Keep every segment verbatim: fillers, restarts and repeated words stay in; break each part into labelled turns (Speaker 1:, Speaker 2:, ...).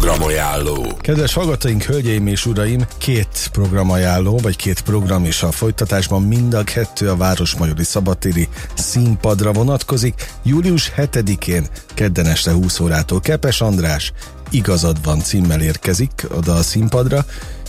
Speaker 1: Programajánló.
Speaker 2: Kedves hallgatóink, hölgyeim és uraim, két programajánló, vagy két program is a folytatásban, mind a kettő a Városmajori Szabadtéri színpadra vonatkozik. július hetedikén, kedden este húsz órától Kepes András Igazad van címmel érkezik oda a színpadra.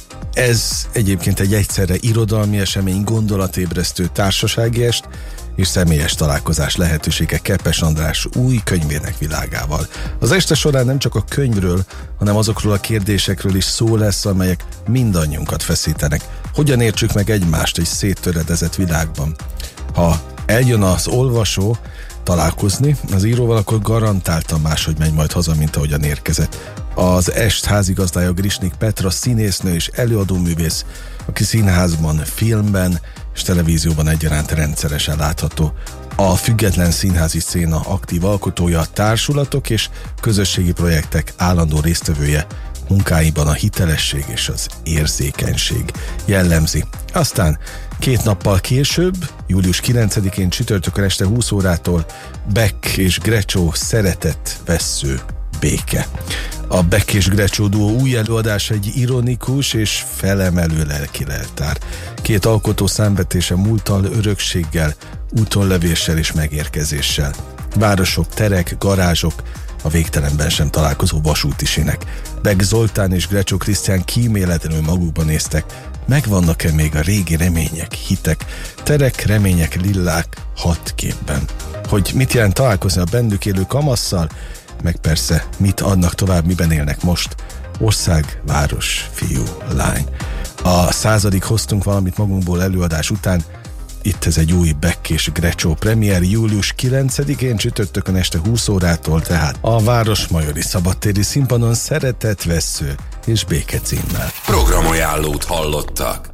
Speaker 2: Ez egyébként egy egyszerre irodalmi esemény, gondolatébresztő társasági est és személyes találkozás lehetősége Kepes András új könyvének világával. Az este során nem csak a könyvről, hanem azokról a kérdésekről is szó lesz, amelyek mindannyiunkat feszítenek. Hogyan értsük meg egymást egy széttöredezett világban? Ha eljön az olvasó találkozni az íróval, akkor garantáltan máshogy megy majd haza, mint ahogyan érkezett. Az est házigazdája Grisnik Petra, színésznő és előadóművész, aki színházban, filmben és televízióban egyaránt rendszeresen látható. A független színházi széna aktív alkotója, társulatok és közösségi projektek állandó résztvevője, munkáiban a hitelesség és az érzékenység jellemzi. Aztán két nappal később, július kilencedikén csütörtökön este húsz órától Beck és Grecsó Szeretet vessző béke. A Beck és Grecsó duó új előadása egy ironikus és felemelő lelkileltár. Két alkotó számvetése múlttal, örökséggel, útonlevéssel és megérkezéssel. Városok, terek, garázsok, a végtelenben sem találkozó vasútisinek. Beck Zoltán és Grecsó Krisztián kíméletlenül magukba néztek. Megvannak-e még a régi remények, hitek, terek, remények, lillák hat képben? Hogy mit jelent találkozni a bennük élő kamasszal, meg persze mit adnak tovább, miben élnek most. Ország, város, fiú, lány. A századik Hoztunk valamit magunkból előadás után. Itt ez egy új Beck és Grecsó premier július kilencedikén csütörtökön este húsz órától, tehát a Városmajori Szabadtéri színpadon Szeretet vessző és béke címmel.
Speaker 1: Programajánlót hallottak.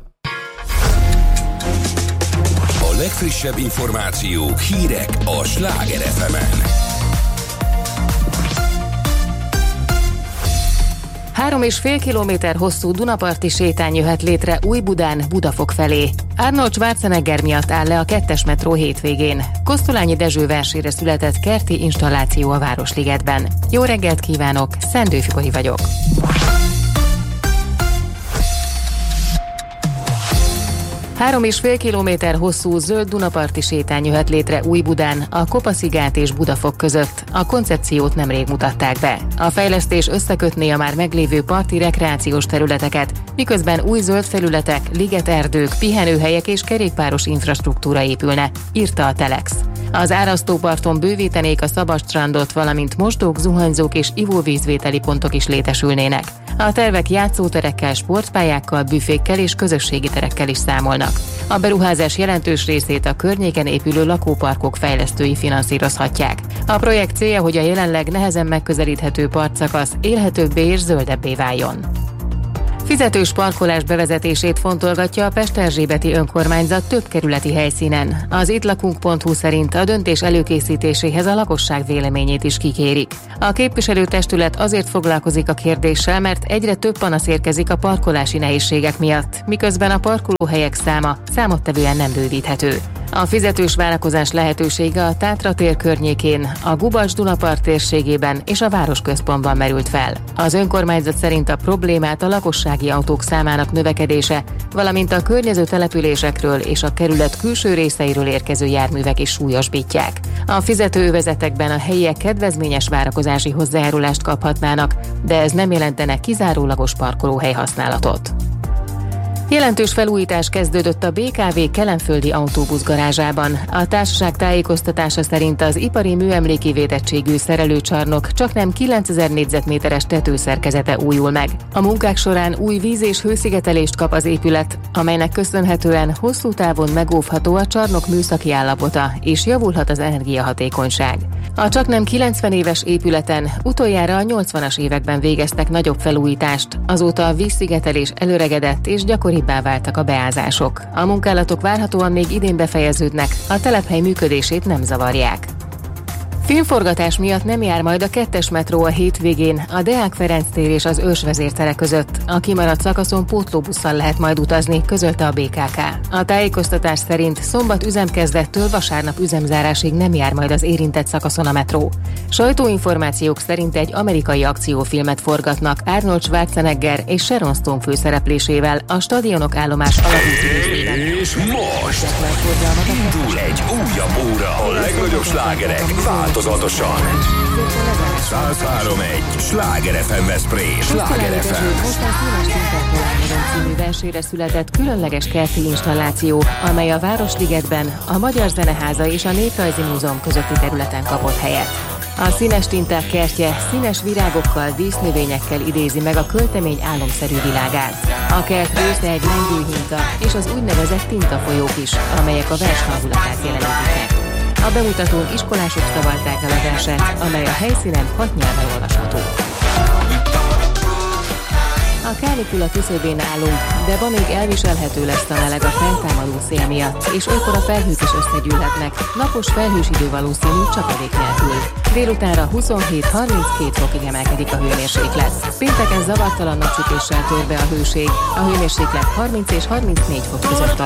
Speaker 1: A legfrissebb információk, hírek a Sláger ef emen.
Speaker 3: Három és fél kilométer hosszú Dunaparti sétány jöhet létre Új-Budán Budafok felé. Arnold Schwarzenegger miatt áll le a kettes metró hétvégén. Kosztolányi Dezső versére született kerti installáció a Városligetben. Jó reggelt kívánok, Szendő Fibori vagyok. Három és fél kilométer hosszú zöld Dunaparti sétány jöhet létre Új-Budán, a Kopaszigát és Budafok között. A koncepciót nemrég mutatták be. A fejlesztés összekötné a már meglévő parti rekreációs területeket, miközben új zöld felületek, ligeterdők, pihenőhelyek és kerékpáros infrastruktúra épülne, írta a Telex. Az árasztóparton bővítenék a szabadstrandot, valamint mosdók, zuhanyzók és ivóvízvételi pontok is létesülnének. A tervek játszóterekkel, sportpályákkal, büfékkel és közösségi terekkel is számolnak. A beruházás jelentős részét a környéken épülő lakóparkok fejlesztői finanszírozhatják. A projekt célja, hogy a jelenleg nehezen megközelíthető partszakasz élhetőbbé és zöldebbé váljon. Fizetős parkolás bevezetését fontolgatja a Pesterzsébeti önkormányzat több kerületi helyszínen. Az ittlakunk pont hu szerint a döntés előkészítéséhez a lakosság véleményét is kikérik. A képviselőtestület azért foglalkozik a kérdéssel, mert egyre több panasz érkezik a parkolási nehézségek miatt, miközben a parkolóhelyek száma számottevően nem bővíthető. A fizetős várakozás lehetősége a Tátra tér környékén, a Gubacs-Dunapart térségében és a városközpontban merült fel. Az önkormányzat szerint a problémát a lakossági autók számának növekedése, valamint a környező településekről és a kerület külső részeiről érkező járművek is súlyosbítják. A fizetőövezetekben a helyiek kedvezményes várakozási hozzájárulást kaphatnának, de ez nem jelentene kizárólagos parkolóhely használatot. Jelentős felújítás kezdődött a bé ká vé kelenföldi autóbuszgarázsában. A társaság tájékoztatása szerint az ipari műemléki védettségű szerelőcsarnok csaknem kilencezer négyzetméteres tetőszerkezete újul meg. A munkák során új víz- és hőszigetelést kap az épület, amelynek köszönhetően hosszú távon megóvható a csarnok műszaki állapota, és javulhat az energiahatékonyság. A csaknem kilencven éves épületen utoljára a nyolcvanas években végeztek nagyobb felújítást, azóta a vízszigetelés előregedett és gyakoribbá váltak a beázások. A munkálatok várhatóan még idén befejeződnek, a telephely működését nem zavarják. Filmforgatás miatt nem jár majd a kettes metró a hétvégén a Deák Ferenc tér és az Ősvezértere között. A kimaradt szakaszon pótlóbusszal lehet majd utazni, közölte a bé ká ká. A tájékoztatás szerint szombat üzemkezdettől vasárnap üzemzárásig nem jár majd az érintett szakaszon a metró. Sajtóinformációk szerint egy amerikai akciófilmet forgatnak Arnold Schwarzenegger és Sharon Stone főszereplésével a Stadionok állomás alapítőzében.
Speaker 1: És most indul egy újabb óra, a legnagyobb slágerek változatosan. száz három egy Sláger ef em Veszprém. Sláger ef em.
Speaker 3: Most a Színes Interpolálmodon című versére született különleges kerti installáció, amely a Városligetben, a Magyar Zeneháza és a Néprajzi Múzeum közötti területen kapott helyet. A Színes Tinták kertje színes virágokkal, dísznövényekkel idézi meg a költemény álomszerű világát. A kert része egy lengőhinta és az úgynevezett tintafolyók is, amelyek a vers hangulatát jelenítik meg. A bemutatón iskolások szavalták el a verset, amely a helyszínen hat nyelven olvasható. A kánikula küszöbén állunk, de ma még elviselhető lesz a meleg a feltámadó szél miatt, és olykor a felhők is összegyűlhetnek. Napos felhős idő valószínű csapadék nélkül. Délutánra huszonhét harminckét fokig emelkedik a hőmérséklet. Pénteken zavartalan napsütéssel tör be a hőség, a hőmérséklet harminc és harmincnégy fok között